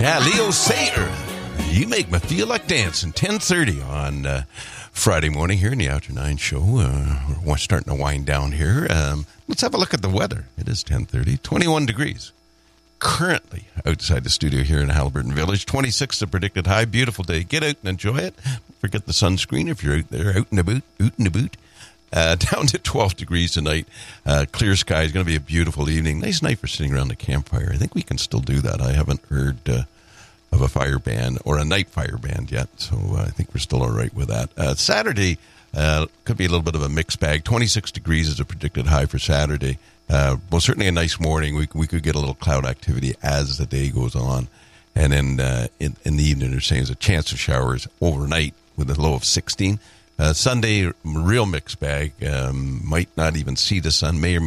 Yeah, Leo Sayer. You make me feel like dancing. 10:30 on Friday morning here in the After 9 show. We're starting to wind down here. Let's have a look at the weather. It is 10:30, 21 degrees. Currently outside the studio here in Haliburton Village. 26 the predicted high. Beautiful day. Get out and enjoy it. Don't forget the sunscreen if you're out there, out and about. Down to 12 degrees tonight. Clear sky. Is going to be a beautiful evening. Nice night for sitting around the campfire. I think we can still do that. I haven't heard of a fire ban or a night fire ban yet, so I think we're still all right with that. Saturday could be a little bit of a mixed bag. 26 degrees is a predicted high for Saturday. Well, certainly a nice morning. We could get a little cloud activity as the day goes on. And then in the evening, they're saying there's a chance of showers overnight with a low of 16. Sunday, real mixed bag. Might not even see the sun. May or may